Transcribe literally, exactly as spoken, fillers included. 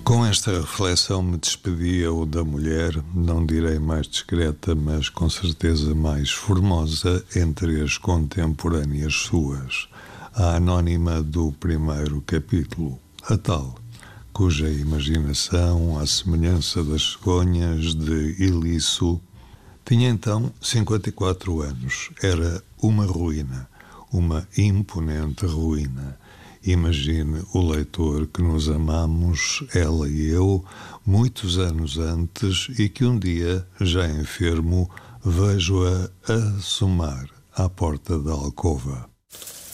Com esta reflexão me despedia o da mulher, não direi mais discreta, mas com certeza mais formosa entre as contemporâneas suas, a anónima do primeiro capítulo, a tal, cuja imaginação, à semelhança das cegonhas de Ilisso, tinha então cinquenta e quatro anos, era uma ruína, uma imponente ruína. Imagine o leitor que nos amamos, ela e eu, muitos anos antes e que um dia, já enfermo, vejo-a assomar à porta da alcova.